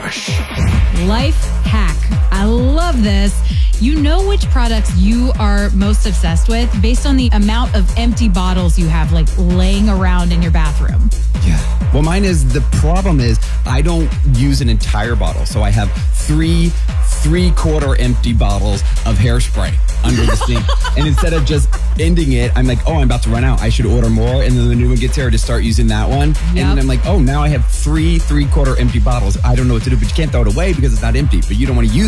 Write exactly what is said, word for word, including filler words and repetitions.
brush. Life hack. I love this. You know which products you are most obsessed with based on the amount of empty bottles you have like laying around in your bathroom. Yeah. Well, mine is, the problem is I don't use an entire bottle. So I have three three quarter empty bottles of hairspray under the sink. And instead of just ending it, I'm like, oh, I'm about to run out. I should order more. And then the new one gets here, I just start using that one. Yep. And then I'm like, oh, now I have three three quarter empty bottles. I don't know what to do, but you can't throw it away because it's not empty. But you don't want to use